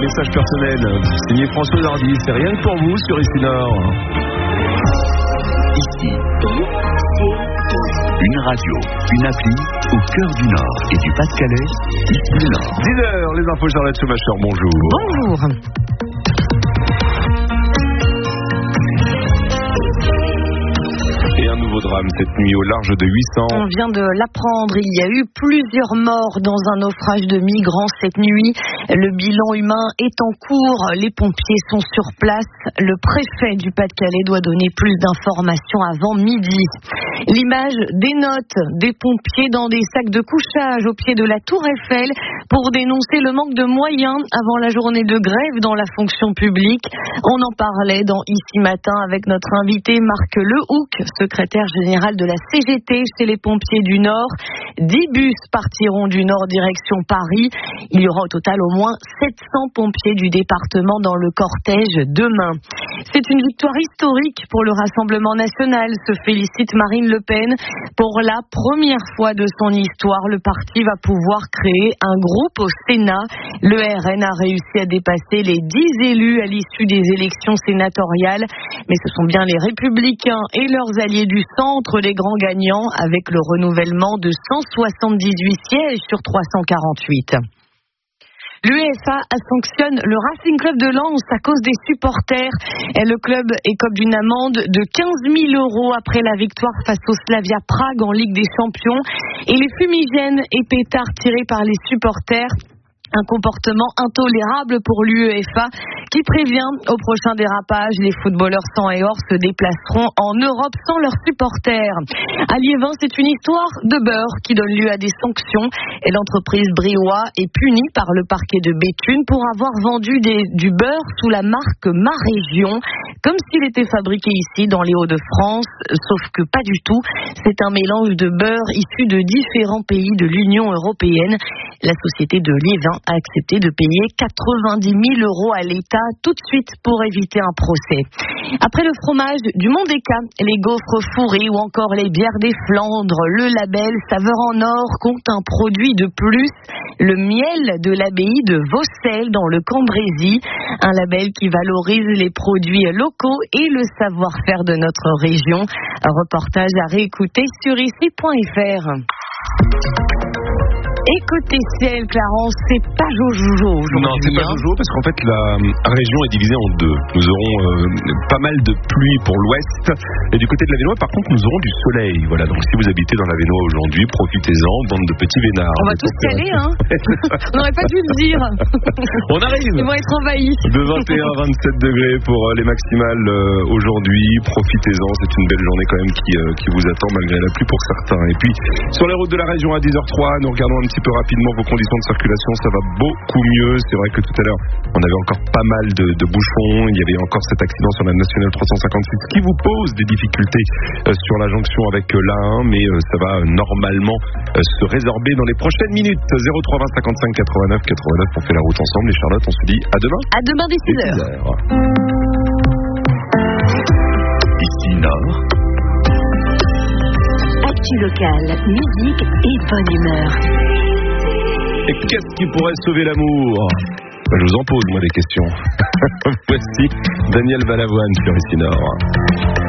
message personnel signé François Hardy. C'est rien que pour vous sur Ici Nord. Ici, une radio, une appli au cœur du Nord et du Pas-de-Calais. Ici Nord. 10h, les infos Charlotte Schumacher, bonjour. Bonjour. Et un nouveau drame cette nuit au large de 800. On vient de l'apprendre, il y a eu plusieurs morts dans un naufrage de migrants cette nuit. Le bilan humain est en cours, les pompiers sont sur place. Le préfet du Pas-de-Calais doit donner plus d'informations avant midi. L'image dénote des pompiers dans des sacs de couchage au pied de la Tour Eiffel pour dénoncer le manque de moyens avant la journée de grève dans la fonction publique. On en parlait dans Ici Matin avec notre invité Marc Lehoucq, secrétaire général de la CGT chez les pompiers du Nord. 10 bus partiront du Nord direction Paris. Il y aura au total au moins 700 pompiers du département dans le cortège demain. C'est une victoire historique pour le Rassemblement national, se félicite Marine Le Pen. Pour la première fois de son histoire, le parti va pouvoir créer un groupe au Sénat. Le RN a réussi à dépasser les 10 élus à l'issue des élections sénatoriales. Mais ce sont bien les Républicains et leurs alliés du centre les grands gagnants avec le renouvellement de 178 sièges sur 348. L'UEFA sanctionne le Racing Club de Lens à cause des supporters. Et le club écope d'une amende de 15 000 € après la victoire face au Slavia Prague en Ligue des Champions. Et les fumigènes et pétards tirés par les supporters. Un comportement intolérable pour l'UEFA qui prévient au prochain dérapage, les footballeurs sang et or se déplaceront en Europe sans leurs supporters. À Liévin, c'est une histoire de beurre qui donne lieu à des sanctions et l'entreprise Briouat est punie par le parquet de Béthune pour avoir vendu du beurre sous la marque Ma Région, comme s'il était fabriqué ici dans les Hauts-de-France, sauf que pas du tout. C'est un mélange de beurre issu de différents pays de l'Union européenne. La société de Liévin a accepté de payer 90 000 € à l'État tout de suite pour éviter un procès. Après le fromage du Mont-des-Cats, les gaufres fourrées ou encore les bières des Flandres, le label Saveur en Or compte un produit de plus, le miel de l'abbaye de Vaucelles dans le Cambrésis, un label qui valorise les produits locaux et le savoir-faire de notre région. Un reportage à réécouter sur ici.fr. Et côté ciel, Clarence, c'est pas jojo aujourd'hui. Non, c'est pas jojo parce qu'en fait la région est divisée en deux. Nous aurons pas mal de pluie pour l'ouest et du côté de l'Avesnois, par contre, nous aurons du soleil. Voilà, donc si vous habitez dans l'Avesnois aujourd'hui, profitez-en, bande de petits vénards. On va tous y aller, hein. On n'aurait pas dû le dire. On arrive. Ils vont être envahis. De 21 à 27 degrés pour les maximales aujourd'hui. Profitez-en, c'est une belle journée quand même qui vous attend malgré la pluie pour certains. Et puis, sur les routes de la région à 10h03, nous regardons un petit peu rapidement vos conditions de circulation, ça va beaucoup mieux. C'est vrai que tout à l'heure, on avait encore pas mal de bouchons. Il y avait encore cet accident sur la nationale 356 qui vous pose des difficultés sur la jonction avec l'A1, mais ça va normalement se résorber dans les prochaines minutes. 03 20 55 89 89, on fait la route ensemble. Et Charlotte, on se dit à demain. À demain dès 6h. Ici Nord. Actu locale, musique et bonne humeur. Et qu'est-ce qui pourrait sauver l'amour ? Je vous en pose, moi, des questions. Voici Daniel Balavoine sur Ici Nord.